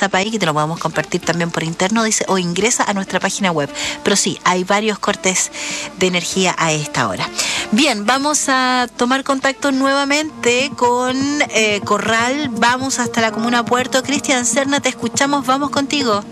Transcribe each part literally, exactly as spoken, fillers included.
WhatsApp ahí, que te lo podemos compartir también por interno, dice, o ingresa a nuestra página web. Pero sí, hay varios cortes de energía a esta hora. Bien, vamos a tomar contacto nuevamente con eh, Corral. Vamos hasta la comuna Puerto. Cristian Serna, te escuchamos, vamos contigo.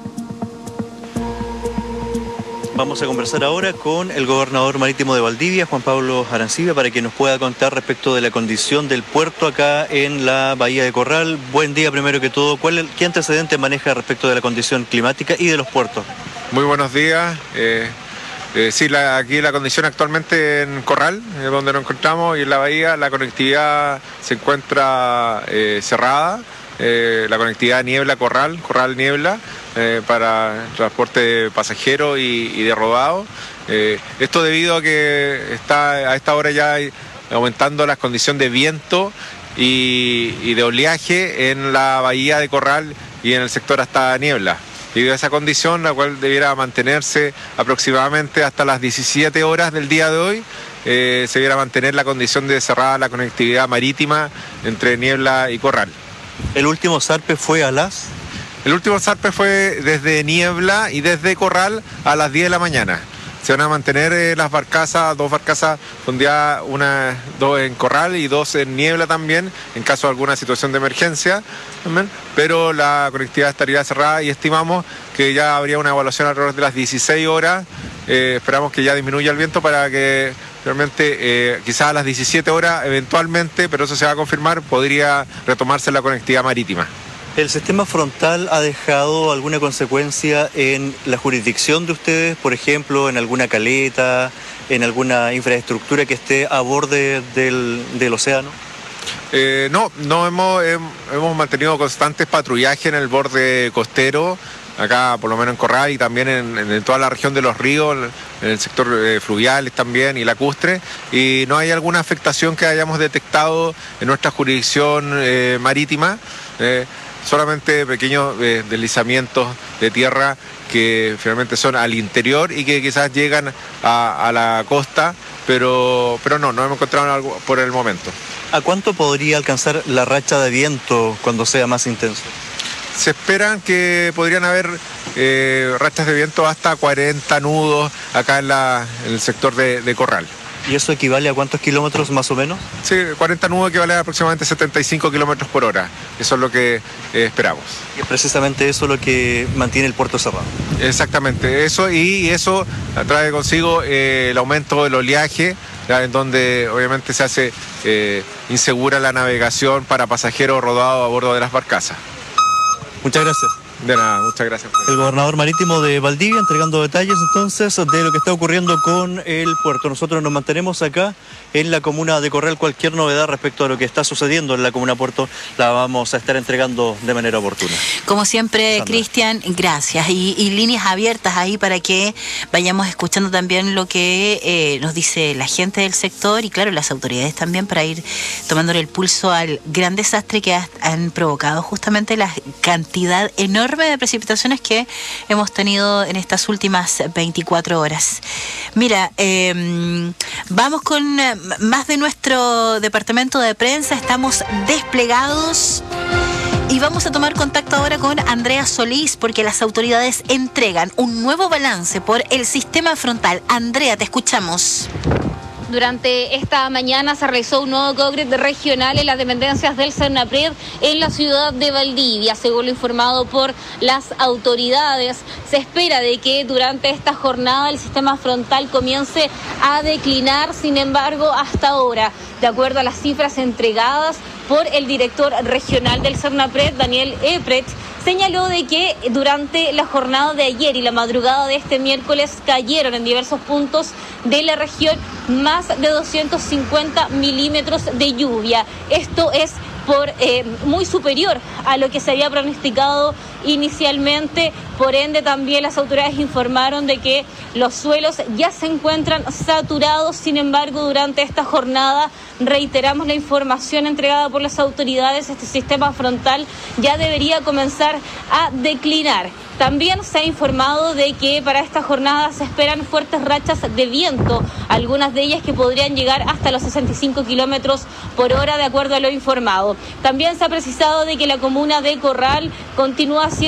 Vamos a conversar ahora con el gobernador marítimo de Valdivia, Juan Pablo Arancibia, para que nos pueda contar respecto de la condición del puerto acá en la Bahía de Corral. Buen día, primero que todo. ¿Cuál, ¿Qué antecedente maneja respecto de la condición climática y de los puertos? Muy buenos días. Eh, eh, sí, la, aquí la condición actualmente en Corral, eh, donde nos encontramos, y en la bahía, la conectividad se encuentra eh, cerrada. Eh, la conectividad Niebla-Corral, Corral-Niebla, eh, para transporte de pasajeros y, y de rodado. Eh, esto debido a que está a esta hora ya aumentando las condiciones de viento y, y de oleaje en la bahía de Corral y en el sector hasta Niebla. Debido a esa condición, la cual debiera mantenerse aproximadamente hasta las diecisiete horas del día de hoy, eh, se debiera mantener la condición de cerrada la conectividad marítima entre Niebla y Corral. ¿El último zarpe fue a las...? El último zarpe fue desde Niebla y desde Corral a las diez de la mañana. Se van a mantener eh, las barcazas, dos barcazas, donde ya una, dos en Corral y dos en Niebla también, en caso de alguna situación de emergencia, también, pero la conectividad estaría cerrada y estimamos que ya habría una evaluación alrededor de las dieciséis horas. Eh, esperamos que ya disminuya el viento para que realmente eh, quizás a las diecisiete horas eventualmente, pero eso se va a confirmar, podría retomarse la conectividad marítima. ¿El sistema frontal ha dejado alguna consecuencia en la jurisdicción de ustedes, por ejemplo, en alguna caleta, en alguna infraestructura que esté a borde del, del océano? Eh, no, no hemos, hemos mantenido constantes patrullajes en el borde costero, acá por lo menos en Corral y también en, en toda la región de los ríos, en el sector eh, fluviales también y lacustre, y no hay alguna afectación que hayamos detectado en nuestra jurisdicción eh, marítima, eh, solamente pequeños eh, deslizamientos de tierra que finalmente son al interior y que quizás llegan a, a la costa, pero, pero no, no hemos encontrado algo por el momento. ¿A cuánto podría alcanzar la racha de viento cuando sea más intenso? Se esperan que podrían haber eh, rachas de viento hasta cuarenta nudos acá en, la, en el sector de, de Corral. ¿Y eso equivale a cuántos kilómetros más o menos? Sí, cuarenta nudos equivale a aproximadamente setenta y cinco kilómetros por hora. Eso es lo que eh, esperamos. Y es precisamente eso lo que mantiene el puerto cerrado. Exactamente, eso y eso trae consigo eh, el aumento del oleaje, ya, en donde obviamente se hace eh, insegura la navegación para pasajeros rodados a bordo de las barcazas. Muchas gracias. De nada, muchas gracias. El gobernador marítimo de Valdivia entregando detalles entonces de lo que está ocurriendo con el puerto. Nosotros nos mantenemos acá en la comuna de Corral. Cualquier novedad respecto a lo que está sucediendo en la comuna Puerto la vamos a estar entregando de manera oportuna. Como siempre, Cristian, gracias. Y, y líneas abiertas ahí para que vayamos escuchando también lo que eh, nos dice la gente del sector y claro, las autoridades también, para ir tomándole el pulso al gran desastre que ha, han provocado justamente la cantidad enorme de precipitaciones que hemos tenido en estas últimas veinticuatro horas. Mira, eh, vamos con eh, más de nuestro departamento de prensa. Estamos desplegados y vamos a tomar contacto ahora con Andrea Solís porque las autoridades entregan un nuevo balance por el sistema frontal. Andrea, te escuchamos. Durante esta mañana se realizó un nuevo congreso regional en las dependencias del Senapred en la ciudad de Valdivia. Según lo informado por las autoridades, se espera de que durante esta jornada el sistema frontal comience a declinar. Sin embargo, hasta ahora, de acuerdo a las cifras entregadas por el director regional del Senapred, Daniel Epret, señaló de que durante la jornada de ayer y la madrugada de este miércoles cayeron en diversos puntos de la región más de doscientos cincuenta milímetros de lluvia. Esto es por eh, muy superior a lo que se había pronosticado inicialmente. Por ende, también las autoridades informaron de que los suelos ya se encuentran saturados. Sin embargo, durante esta jornada, reiteramos la información entregada por las autoridades, este sistema frontal ya debería comenzar a declinar. También se ha informado de que para esta jornada se esperan fuertes rachas de viento, algunas de ellas que podrían llegar hasta los sesenta y cinco kilómetros por hora, de acuerdo a lo informado. También se ha precisado de que la comuna de Corral continúa siendo